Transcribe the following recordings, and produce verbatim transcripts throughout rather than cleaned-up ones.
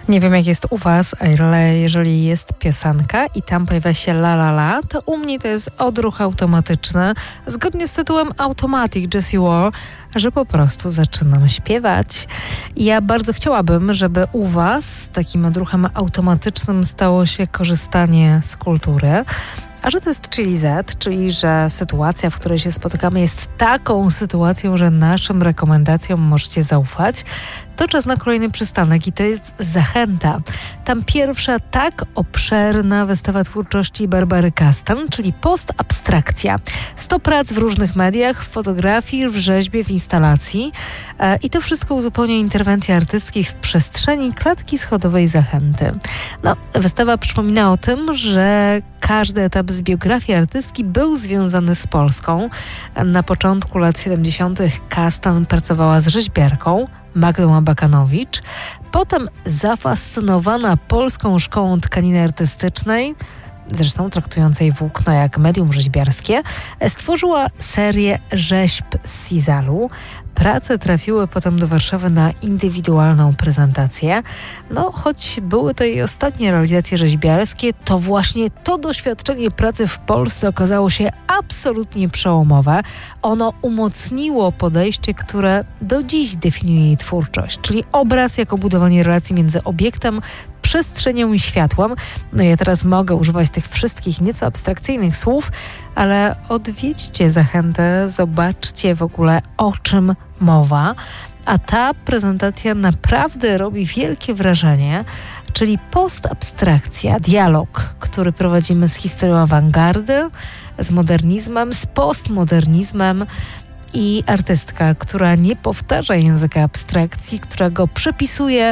Nie wiem, jak jest u was, ale jeżeli jest piosenka i tam pojawia się la la la, to u mnie to jest odruch automatyczny, zgodnie z tytułem Automatic Jessie Ware, że po prostu zaczynam śpiewać. I ja bardzo chciałabym, żeby u was takim odruchem automatycznym stało się korzystanie z kultury. A że to jest Chili Z, czyli że sytuacja, w której się spotykamy, jest taką sytuacją, że naszym rekomendacjom możecie zaufać, to czas na kolejny przystanek i to jest Zachęta. Tam pierwsza tak obszerna wystawa twórczości Barbary Kasten, czyli postabstrakcja. sto prac w różnych mediach, w fotografii, w rzeźbie, w instalacji. E, I to wszystko uzupełnia interwencje artystki w przestrzeni klatki schodowej Zachęty. No, wystawa przypomina o tym, że każdy etap z biografii artystki był związany z Polską. Na początku lat siedemdziesiątych Kasten pracowała z rzeźbiarką Magdą Abakanowicz. Potem zafascynowana polską szkołą tkaniny artystycznej, zresztą traktującej włókno jak medium rzeźbiarskie, stworzyła serię rzeźb z Sizalu. Prace trafiły potem do Warszawy na indywidualną prezentację. No, choć były to jej ostatnie realizacje rzeźbiarskie, to właśnie to doświadczenie pracy w Polsce okazało się absolutnie przełomowe. Ono umocniło podejście, które do dziś definiuje jej twórczość, czyli obraz jako budowanie relacji między obiektem, przestrzenią i światłem. No ja teraz mogę używać tych wszystkich nieco abstrakcyjnych słów, ale odwiedźcie Zachętę, zobaczcie w ogóle, o czym mowa. A ta prezentacja naprawdę robi wielkie wrażenie, czyli postabstrakcja, dialog, który prowadzimy z historią awangardy, z modernizmem, z postmodernizmem i artystka, która nie powtarza języka abstrakcji, która go przepisuje,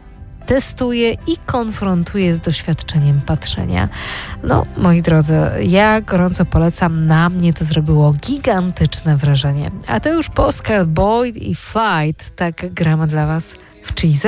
testuje i konfrontuje z doświadczeniem patrzenia. No, moi drodzy, ja gorąco polecam, na mnie to zrobiło gigantyczne wrażenie. A to już Pascal Boyd i Flight, tak gramy dla was w Chili Z.